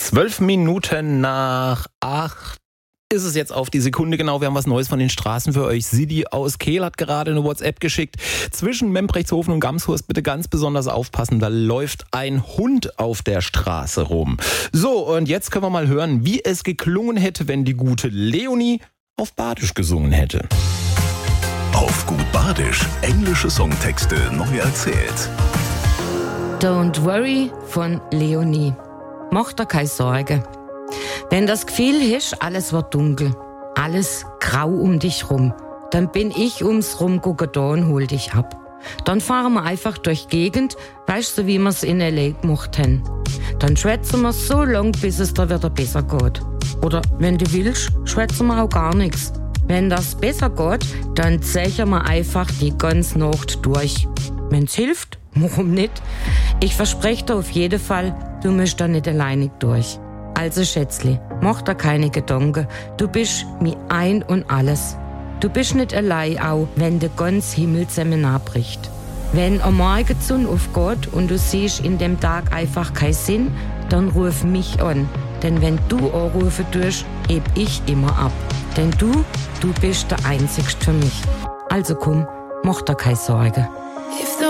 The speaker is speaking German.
12 Minuten nach 8 ist es jetzt auf die Sekunde genau. Wir haben was Neues von den Straßen für euch. Sidi aus Kehl hat gerade eine WhatsApp geschickt. Zwischen Membrechtshofen und Gamshurst bitte ganz besonders aufpassen. Da läuft ein Hund auf der Straße rum. So, und jetzt können wir mal hören, wie es geklungen hätte, wenn die gute Leonie auf Badisch gesungen hätte. Auf gut Badisch, englische Songtexte neu erzählt. Don't worry von Leonie. Mach dir keine Sorge. Wenn das Gefühl hast, alles wird dunkel, alles grau um dich rum, dann bin ich ums Rumgucken da und hol dich ab. Dann fahren wir einfach durch die Gegend, weißt du, wie wir's in L.A. gemacht haben. Dann schwätzen wir so lang, bis es dir wieder besser geht. Oder wenn du willst, schwätzen wir auch gar nichts. Wenn das besser geht, dann zechen wir einfach die ganze Nacht durch. Wenn's hilft, warum nicht? Ich verspreche dir auf jeden Fall, du musst da nicht alleinig durch. Also Schätzli, mach dir keine Gedanken. Du bist mir ein und alles. Du bist nicht allein, auch wenn der ganze Himmel zusammenbricht. Wenn am Morgen die Sonne aufgeht und du siehst in dem Tag einfach keinen Sinn, dann ruf mich an. Denn wenn du anrufen tust, heb ich immer ab. Denn du bist der Einzigste für mich. Also komm, mach dir keine Sorgen.